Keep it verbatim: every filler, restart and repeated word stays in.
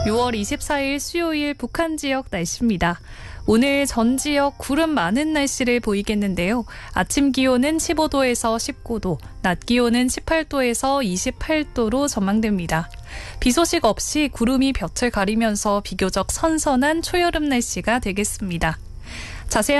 유월 이십사일 수요일 북한 지역 날씨입니다. 오늘 전 지역 구름 많은 날씨를 보이겠는데요. 아침 기온은 십오도에서 십구도, 낮 기온은 십팔도에서 이십팔도로 전망됩니다. 비 소식 없이 구름이 볕을 가리면서 비교적 선선한 초여름 날씨가 되겠습니다. 자세한